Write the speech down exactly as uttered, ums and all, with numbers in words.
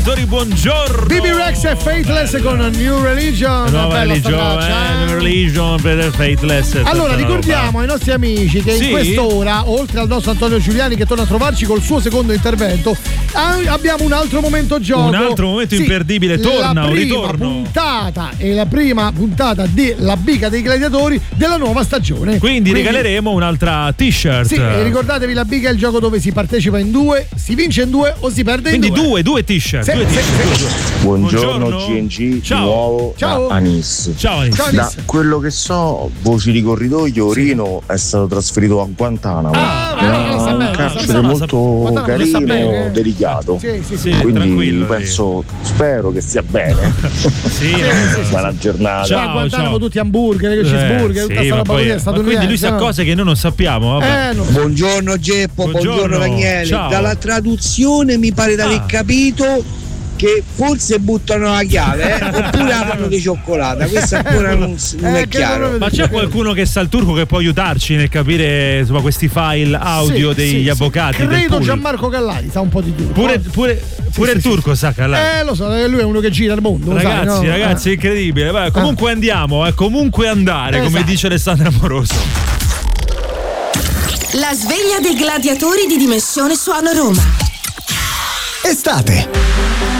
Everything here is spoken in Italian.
Buongiorno. B B Rex e Faithless con New Religion. Nuova religione, eh, New Religion per Faithless. Allora ricordiamo ai nostri amici che sì? in quest'ora, oltre al nostro Antonio Giuliani che torna a trovarci col suo secondo intervento, abbiamo un altro momento gioco. Un altro momento sì, imperdibile, torna, un ritorno. Puntata è la prima puntata della Bica dei Gladiatori della nuova stagione. Quindi, Quindi regaleremo un'altra t-shirt. Sì, e ricordatevi, la Bica è il gioco dove si partecipa in due, si vince in due o si perde in Quindi due. Quindi due, due t-shirt. Sì, due sì, t-shirt. sì. Buongiorno, Buongiorno G N G, Ciao. di nuovo Ciao. da Anis. Ciao Anis. Ciao, Anis. Da quello che so, voci di corridoio, sì. Rino è stato trasferito a Guantanamo. Ah, è un bene, carcere molto carino, delicato. Sì, sì, sì, quindi penso, spero che stia bene. Sì, buona giornata. Ciao, a Guantanamo tutti hamburger, eh, cheeseburger, tutta sì, sta roba poi, statunitense. Quindi lui sa cose che noi non sappiamo. Vabbè. Eh, non so. Buongiorno Geppo, buongiorno, buongiorno Daniele. Ciao. Dalla traduzione mi pare di aver ah. capito che forse buttano la chiave eh? oppure aprono di cioccolata, questo ancora non, non eh, è chiaro. Ma c'è qualcuno che sa il turco che può aiutarci nel capire insomma questi file audio sì, degli sì, avvocati? Sì. Credo Gianmarco Callari sa un po' di turco. Pure, pure, pure sì, il sì, turco sì. sa Callari. Eh lo so, lui è uno che gira il mondo. Ragazzi, sai, no? ragazzi, eh. incredibile. Vabbè, comunque eh. andiamo, eh, comunque andare, esatto. come dice Alessandra Moroso. La sveglia dei gladiatori di Dimensione Suono Roma. Estate.